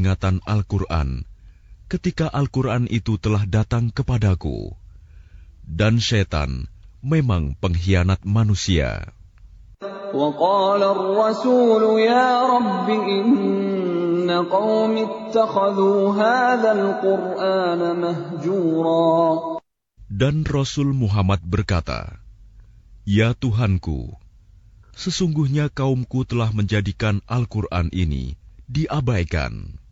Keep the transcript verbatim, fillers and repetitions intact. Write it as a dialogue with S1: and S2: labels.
S1: peringatan Al-Quran ketika Al-Quran itu telah datang kepadaku. Dan syaitan memang pengkhianat manusia.
S2: وقال الرسول يا رب إن قوم اتخذوا هذا القرآن مهجورا.
S1: Dan Rasul Muhammad berkata, Ya Tuhanku, sesungguhnya kaumku telah menjadikan Al-Quran ini diabaikan.